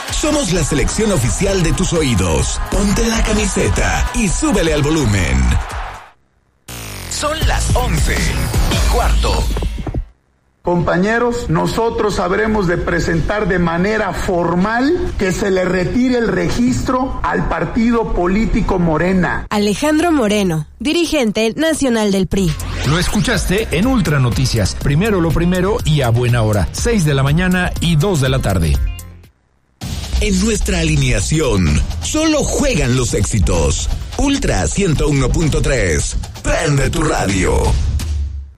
Somos la selección oficial de tus oídos. Ponte la camiseta y súbele al volumen. Son las 11:15. Compañeros, nosotros habremos de presentar de manera formal que se le retire el registro al partido político Morena. Alejandro Moreno, dirigente nacional del PRI. Lo escuchaste en Ultra Noticias. Primero lo primero y a buena hora. 6 de la mañana y 2 de la tarde. En nuestra alineación, solo juegan los éxitos. Ultra 101.3. Prende tu radio.